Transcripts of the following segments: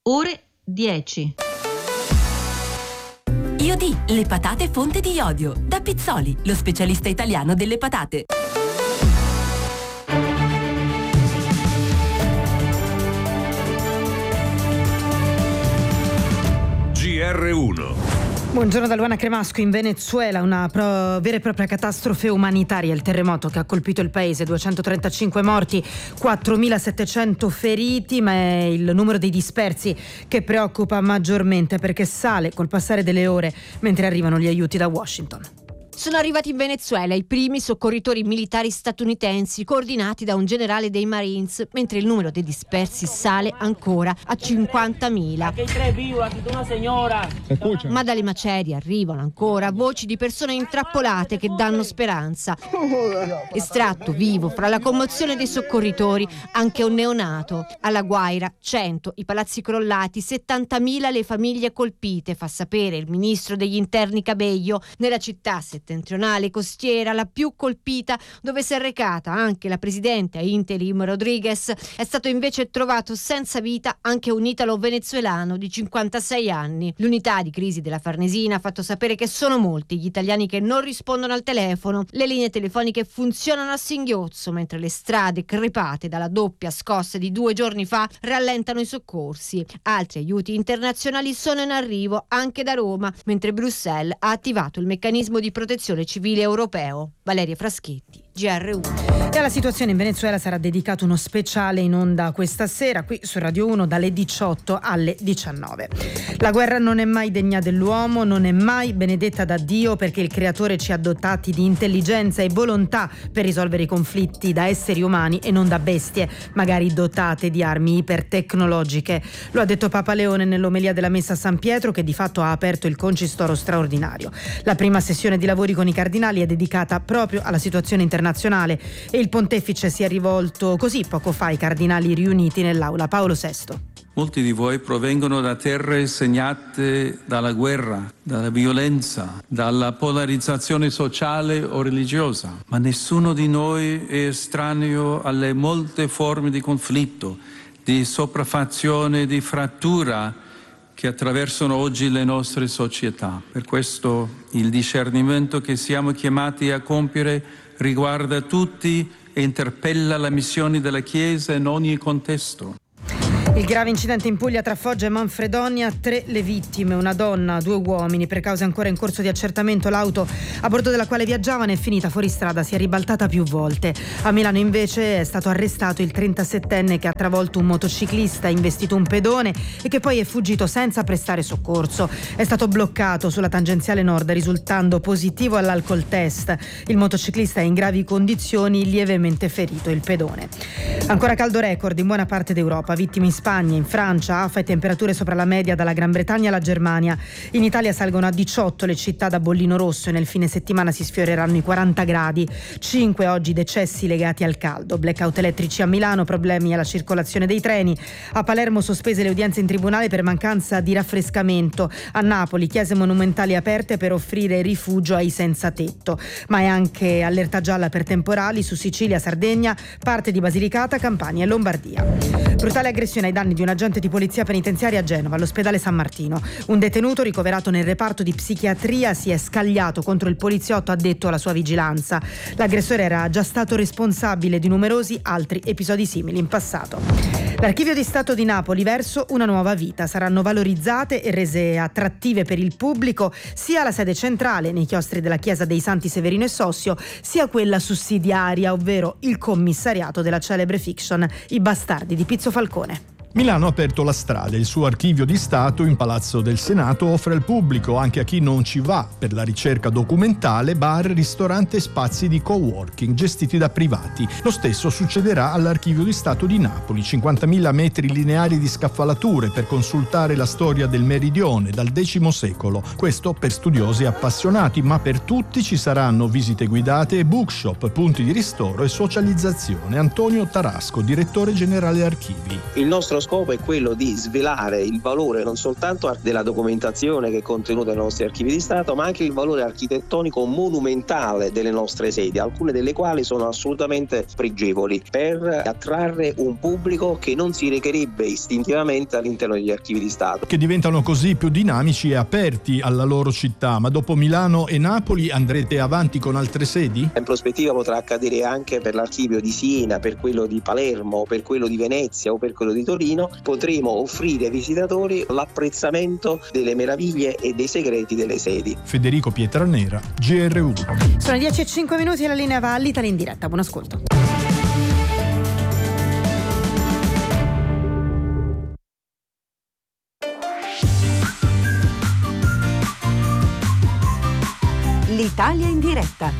ore 10. IOD, le patate fonte di iodio. Da Pizzoli, lo specialista italiano delle patate. GR1. Buongiorno da Luana Cremasco. In Venezuela una vera e propria catastrofe umanitaria, il terremoto che ha colpito il paese, 235 morti, 4.700 feriti, ma è il numero dei dispersi che preoccupa maggiormente perché sale col passare delle ore mentre arrivano gli aiuti da Washington. Sono arrivati in Venezuela i primi soccorritori militari statunitensi coordinati da un generale dei Marines, mentre il numero dei dispersi sale ancora a 50.000. Ma dalle macerie arrivano ancora voci di persone intrappolate che danno speranza. Estratto vivo fra la commozione dei soccorritori anche un neonato. Alla Guaira 100 i palazzi crollati, 70.000 le famiglie colpite, fa sapere il ministro degli interni Cabello. Nella città settentrionale costiera, la più colpita, dove si è recata anche la presidente interim Rodriguez, è stato invece trovato senza vita anche un italo-venezuelano di 56 anni. L'unità di crisi della Farnesina ha fatto sapere che sono molti gli italiani che non rispondono al telefono. Le linee telefoniche funzionano a singhiozzo, mentre le strade crepate dalla doppia scossa di 2 giorni fa rallentano i soccorsi. Altri aiuti internazionali sono in arrivo anche da Roma, mentre Bruxelles ha attivato il meccanismo di protezione civile europeo. Valeria Fraschetti, GR1. E alla situazione in Venezuela sarà dedicato uno speciale in onda questa sera qui su Radio 1 dalle 18 alle 19. La guerra non è mai degna dell'uomo, non è mai benedetta da Dio, perché il creatore ci ha dotati di intelligenza e volontà per risolvere i conflitti da esseri umani e non da bestie, magari dotate di armi ipertecnologiche. Lo ha detto Papa Leone nell'omelia della messa a San Pietro, che di fatto ha aperto il concistoro straordinario. La prima sessione di lavori con i cardinali è dedicata proprio alla situazione internazionale e il pontefice si è rivolto così poco fa ai cardinali riuniti nell'aula Paolo VI. Molti di voi provengono da terre segnate dalla guerra, dalla violenza, dalla polarizzazione sociale o religiosa, ma nessuno di noi è estraneo alle molte forme di conflitto, di sopraffazione, di frattura che attraversano oggi le nostre società. Per questo il discernimento che siamo chiamati a compiere riguarda tutti e interpella la missione della Chiesa in ogni contesto. Il grave incidente in Puglia tra Foggia e Manfredonia, 3 le vittime, una donna, 2 uomini. Per cause ancora in corso di accertamento, l'auto a bordo della quale viaggiavano è finita fuori strada, si è ribaltata più volte. A Milano invece è stato arrestato il 37enne che ha travolto un motociclista, investito un pedone e che poi è fuggito senza prestare soccorso. È stato bloccato sulla tangenziale nord risultando positivo all'alcol test. Il motociclista è in gravi condizioni, lievemente ferito il pedone. Ancora caldo record in buona parte d'Europa, vittime in Spagna, in Francia, afa e temperature sopra la media dalla Gran Bretagna alla Germania. In Italia salgono a 18 le città da bollino rosso e nel fine settimana si sfioreranno i 40 gradi. 5 oggi decessi legati al caldo. Blackout elettrici a Milano, problemi alla circolazione dei treni. A Palermo sospese le udienze in tribunale per mancanza di raffrescamento. A Napoli chiese monumentali aperte per offrire rifugio ai senza tetto. Ma è anche allerta gialla per temporali su Sicilia, Sardegna, parte di Basilicata, Campania e Lombardia. Brutale aggressione ai danni di un agente di polizia penitenziaria a Genova, all'ospedale San Martino. Un detenuto ricoverato nel reparto di psichiatria si è scagliato contro il poliziotto addetto alla sua vigilanza. L'aggressore era già stato responsabile di numerosi altri episodi simili in passato. L'Archivio di Stato di Napoli verso una nuova vita. Saranno valorizzate e rese attrattive per il pubblico sia la sede centrale nei chiostri della Chiesa dei Santi Severino e Sossio, sia quella sussidiaria, ovvero il commissariato della celebre fiction I Bastardi di Pizzo Falcone. Milano ha aperto la strada, il suo archivio di Stato in Palazzo del Senato offre al pubblico, anche a chi non ci va per la ricerca documentale, bar, ristorante e spazi di coworking gestiti da privati. Lo stesso succederà all'Archivio di Stato di Napoli, 50.000 metri lineari di scaffalature per consultare la storia del Meridione dal X secolo. Questo per studiosi appassionati, ma per tutti ci saranno visite guidate e bookshop, punti di ristoro e socializzazione. Antonio Tarasco, direttore generale archivi. Il nostro scopo è quello di svelare il valore non soltanto della documentazione che è contenuta nei nostri archivi di Stato, ma anche il valore architettonico monumentale delle nostre sedi, alcune delle quali sono assolutamente pregevoli, per attrarre un pubblico che non si recherebbe istintivamente all'interno degli archivi di Stato. Che diventano così più dinamici e aperti alla loro città. Ma dopo Milano e Napoli andrete avanti con altre sedi? In prospettiva potrà accadere anche per l'archivio di Siena, per quello di Palermo, per quello di Venezia o per quello di Torino. Potremo offrire ai visitatori l'apprezzamento delle meraviglie e dei segreti delle sedi. Federico Pietranera, GR1. Sono 10:05 e la linea va all'Italia in diretta. Buon ascolto. L'Italia in diretta.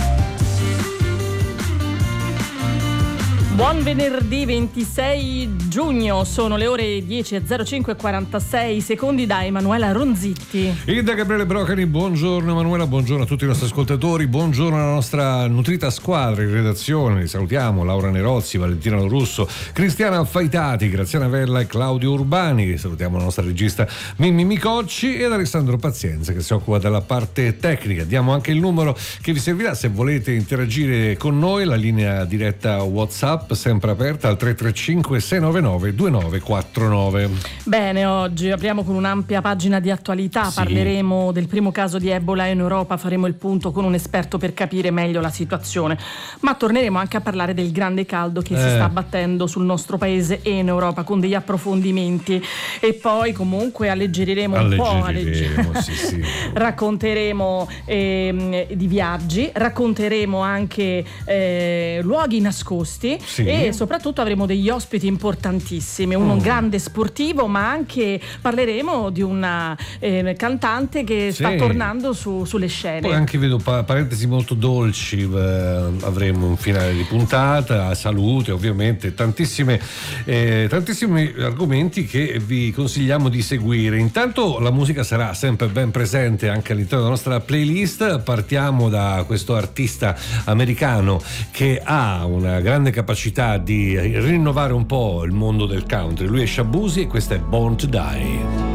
Buon venerdì 26 giugno, sono le ore 10:05:46 da Emanuela Ronzitti e da Gabriele Brocani. Buongiorno Emanuela, buongiorno a tutti i nostri ascoltatori, buongiorno alla nostra nutrita squadra in redazione. Li salutiamo: Laura Nerozzi, Valentina Lorusso, Cristiana Affaitati, Graziana Vella e Claudio Urbani. Salutiamo la nostra regista Mimmi Micocci ed Alessandro Pazienza che si occupa della parte tecnica. Diamo anche il numero che vi servirà se volete interagire con noi, la linea diretta WhatsApp sempre aperta al 335 699 2949. Bene, oggi apriamo con un'ampia pagina di attualità. Sì. Parleremo del primo caso di Ebola in Europa, faremo il punto con un esperto per capire meglio la situazione, ma torneremo anche a parlare del grande caldo che si sta abbattendo sul nostro paese e in Europa, con degli approfondimenti, e poi comunque alleggeriremo un po', sì. racconteremo di viaggi, racconteremo anche luoghi nascosti. Sì. E soprattutto avremo degli ospiti importantissimi, un grande sportivo, ma anche parleremo di una cantante che sta tornando sulle scene. Poi anche vedo parentesi molto dolci, avremo un finale di puntata, salute ovviamente, tantissimi argomenti che vi consigliamo di seguire. Intanto la musica sarà sempre ben presente anche all'interno della nostra playlist. Partiamo da questo artista americano che ha una grande capacità di rinnovare un po' il mondo del country. Lui è Shabuzi e questa è Born to Die.